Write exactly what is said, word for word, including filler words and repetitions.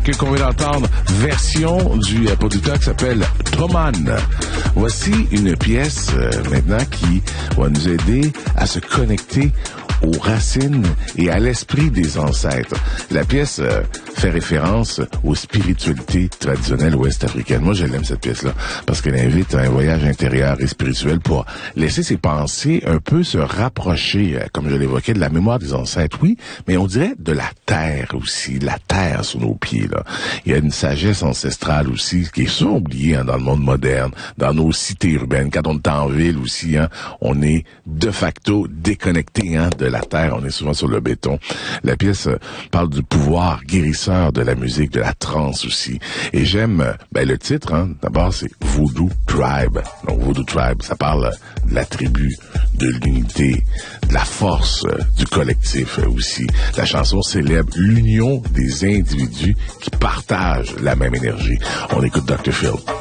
que qu'on vient d'entendre, version du euh, producteur qui s'appelle Thoman. Voici une pièce euh, maintenant qui va nous aider à se connecter aux racines et à l'esprit des ancêtres. La pièce euh, fait référence aux spiritualités traditionnelles ouest-africaines. Moi, je l'aime, cette pièce-là, parce qu'elle invite à un voyage intérieur et spirituel pour laisser ses pensées un peu se rapprocher, euh, comme je l'évoquais, de la mémoire des ancêtres, oui, mais on dirait de la terre aussi, la terre sous nos pieds, là. Il y a une sagesse ancestrale aussi, qui est souvent oubliée hein, dans le monde moderne, dans nos cités urbaines. Quand on est en ville aussi, hein, on est de facto déconnecté hein, de la terre, on est souvent sur le béton. La pièce euh, parle du pouvoir guérisseur de la musique, de la trance aussi. Et j'aime euh, ben, le titre, hein, d'abord c'est Voodoo Tribe. Donc Voodoo Tribe, ça parle euh, de la tribu, de l'unité, de la force euh, du collectif euh, aussi. La chanson célèbre l'union des individus qui partagent la même énergie. On écoute docteur Phil.